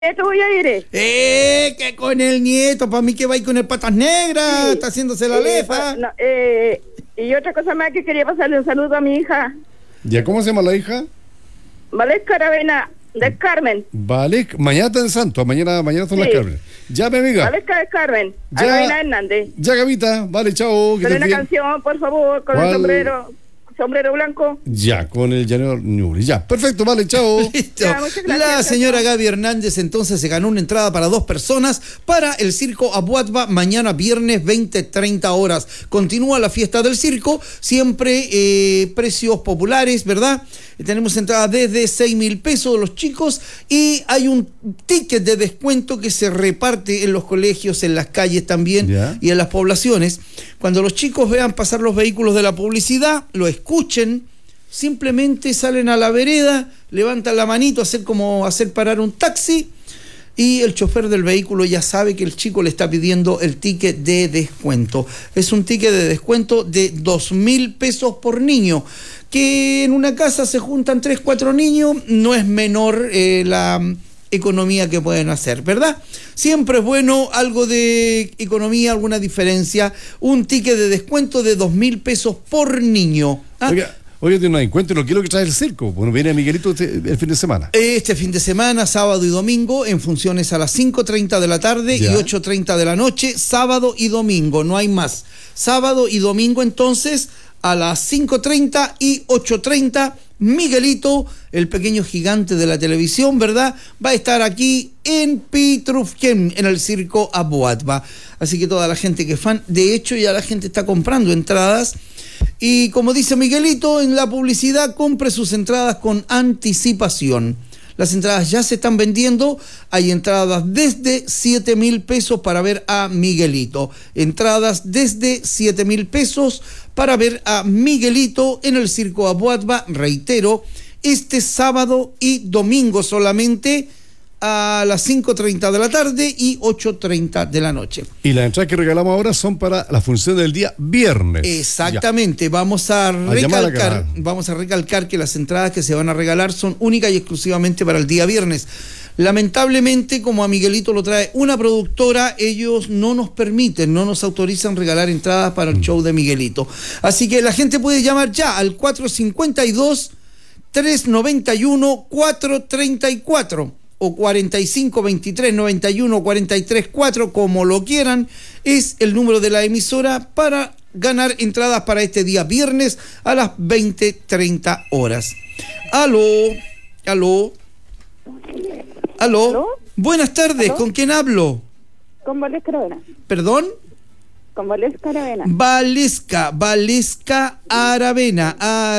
Esto voy a ir. Que con el nieto, para mí que va a ir con el patas negras, Sí. está haciéndose la lefa. No, y otra cosa más que quería pasarle un saludo a mi hija, ¿Ya cómo se llama la hija? Valesca Aravena, de Carmen. Vale, mañana está el santo, mañana son las Sí. Carmen. Ya, mi amiga. Valesca de Carmen, Ya. Aravena Hernández. Ya, Gavita, vale, chao. que Pero estés una bien. canción, por favor, con ¿Cuál? el sombrero blanco. Ya, con el llanero Ñuri. Ya, perfecto, vale, chao. Listo. Ya, muchas gracias, La chao, señora chao. Gaby Hernández entonces se ganó una entrada para 2 personas para el Circo Abuatba mañana viernes 20:30 horas. Continúa la fiesta del circo, siempre precios populares, ¿verdad? Tenemos entradas desde 6.000 pesos los chicos y hay un ticket de descuento que se reparte en los colegios, en las calles también Ya. y en las poblaciones. Cuando los chicos vean pasar los vehículos de la publicidad, lo escuchen, simplemente salen a la vereda, levantan la manito, hacer parar un taxi y el chofer del vehículo ya sabe que el chico le está pidiendo el ticket de descuento. Es un ticket de descuento de 2.000 pesos por niño, que en una casa se juntan 3, 4 niños, no es menor la economía que pueden hacer, ¿verdad? Siempre es bueno algo de economía, alguna diferencia, un ticket de descuento de 2.000 pesos por niño. ¿Ah? Oye, tiene un encuentro, lo quiero que trae el circo. Bueno, viene Miguelito el fin de semana. Este fin de semana, sábado y domingo, en funciones a las 5:30 de la tarde Ya. y 8:30 de la noche, sábado y domingo, no hay más. Sábado y domingo entonces, a las 5:30 y 8:30, Miguelito, el pequeño gigante de la televisión, ¿verdad? Va a estar aquí en Pitrufquén, en el Circo Abuatba. Así que toda la gente que es fan, de hecho ya la gente está comprando entradas. Y como dice Miguelito, en la publicidad, compre sus entradas con anticipación. Las entradas ya se están vendiendo. Hay entradas desde 7.000 pesos para ver a Miguelito. Entradas desde 7.000 pesos para ver a Miguelito en el Circo Abuatba. Reitero, este sábado y domingo solamente a las 5:30 de la tarde y 8:30 de la noche. Y las entradas que regalamos ahora son para la función del día viernes. Exactamente, vamos a recalcar que las entradas que se van a regalar son únicas y exclusivamente para el día viernes. Lamentablemente, como a Miguelito lo trae una productora, ellos no nos permiten, no nos autorizan regalar entradas para el show de Miguelito. Así que la gente puede llamar ya al 452-391-434 o 45-23-91-43-4, como lo quieran, es el número de la emisora para ganar entradas para este día viernes a las 20:30 horas. Aló. ¿Aló? Buenas tardes, ¿Aló? ¿con quién hablo? Con Valesca Aravena. ¿Perdón? Con Valesca Aravena. Valesca Aravena.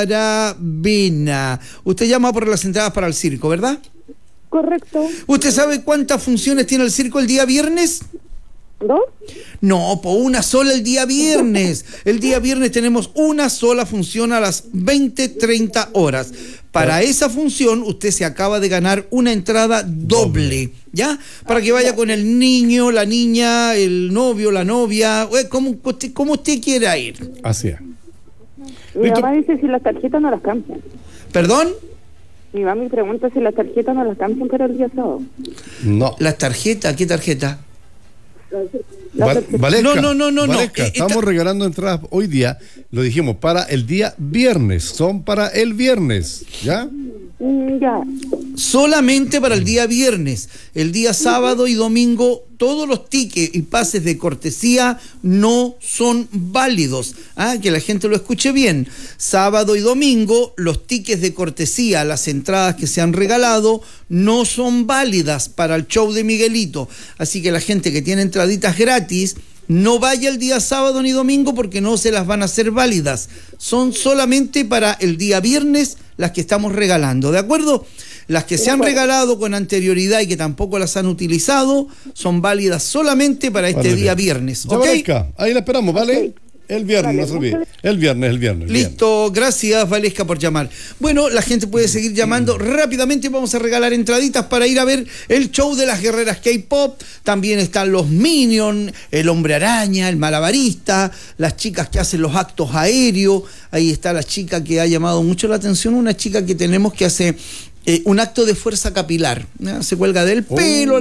Usted llama por las entradas para el circo, ¿verdad? Correcto. ¿Usted sabe cuántas funciones tiene el circo el día viernes? ¿2? No, por una sola el día viernes. El día viernes tenemos una sola función a las 20:30 horas. Para esa función usted se acaba de ganar una entrada doble, ¿ya? Para que vaya con el niño, la niña, el novio, la novia, como usted quiera ir. Así es. Mi Listo. mamá dice si las tarjetas no las cambian. ¿Perdón? Mi mamá me pregunta si las tarjetas no las cambian para el día sábado. No. ¿Las tarjetas? ¿Qué tarjeta? Valesca, No. Valesca, estamos regalando entradas hoy día, lo dijimos, para el día viernes. Son para el viernes, ¿ya? Ya. Solamente para el día viernes. El día sábado y domingo, todos los tickets y pases de cortesía no son válidos. Que la gente lo escuche bien. Sábado y domingo, los tickets de cortesía, las entradas que se han regalado, no son válidas para el show de Miguelito. Así que la gente que tiene entraditas gratis, no vaya el día sábado ni domingo porque no se las van a hacer válidas. Son solamente para el día viernes las que estamos regalando, ¿de acuerdo? Las que se han regalado con anterioridad y que tampoco las han utilizado son válidas solamente para este Vale. día viernes, Ya, ¿ok? Valesca, ahí la esperamos, ¿vale? Ok. El viernes, Vale, no se olvide. muchas- El viernes. Listo, gracias Valesca por llamar. Bueno, la gente puede seguir llamando. Rápidamente vamos a regalar entraditas para ir a ver el show de las guerreras K-pop. También están los Minions, el Hombre Araña, el Malabarista, las chicas que hacen los actos aéreos. Ahí está la chica que ha llamado mucho la atención, una chica que tenemos que hace un acto de fuerza capilar. ¿Ya? Se cuelga del Oh. pelo